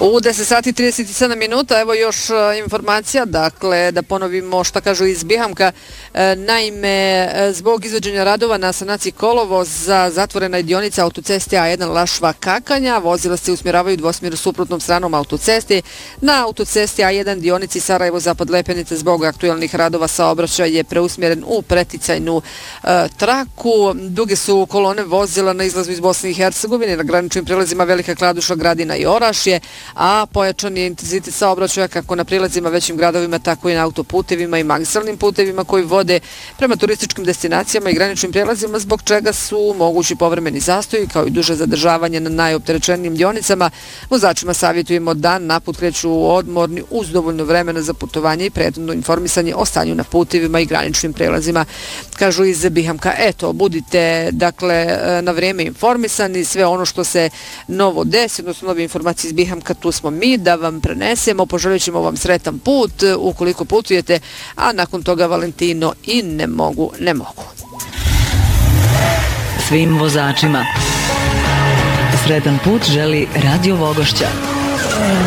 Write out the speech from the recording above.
U 10 sati 37 minuta, evo još informacija, dakle da ponovimo šta kažu iz Bihamka. Naime, zbog izvođenja radova na sanaciji kolovoza zatvorena je dionica autoceste A1 Lašva Kakanja, vozila se usmjeravaju dvosmjeru suprotnom stranom autoceste. Na autocesti A1 dionici Sarajevo-Zapad Lepenice zbog aktualnih radova saobraćaj je preusmjeren u preticajnu traku. Duge su kolone vozila na izlazu iz Bosne i Hercegovine na graničnim prilazima Velika Kladuša, Gradina i Orašje, a pojačan je intenzitet saobraćaja kako na prilazima većim gradovima, tako i na autoputevima i magistralnim putevima koji vode prema turističkim destinacijama i graničnim prijelazima, zbog čega su mogući povremeni zastoji kao i duže zadržavanje na najopterećenijim dionicama. Vozačima savjetujemo da na put kreću odmorni uz dovoljno vremena za putovanje i prethodno informisanje o stanju na putevima i graničnim prijelazima. Kažu iz Bihamka, eto, budite dakle na vrijeme informisani, sve ono što se novo desi, odnosno nove informacije iz Bihamka, tu smo mi da vam prenesemo, poželjet ćemo vam sretan put ukoliko putujete, a nakon toga Valentino i ne mogu. Svim vozačima sretan put želi Radio Vogošća.